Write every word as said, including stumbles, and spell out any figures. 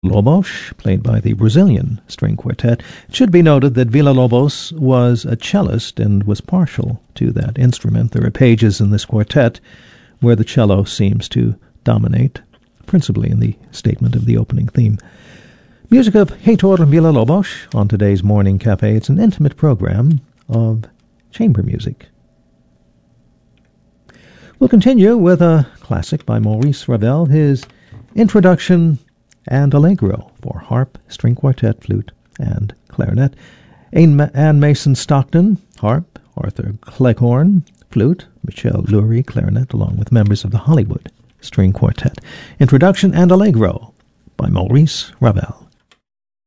Villa-Lobos, played by the Brazilian String Quartet. It should be noted that Villa-Lobos was a cellist and was partial to that instrument. There are pages in this quartet where the cello seems to dominate, principally in the statement of the opening theme. Music of Heitor Villa-Lobos on today's Morning Cafe. It's an intimate program of chamber music. We'll continue with a classic by Maurice Ravel, his Introduction and Allegro for harp, string quartet, flute, and clarinet. Anne Mason Stockton, harp, Arthur Cleghorn, flute, Michel Lurie, clarinet, along with members of the Hollywood String Quartet. Introduction and Allegro by Maurice Ravel.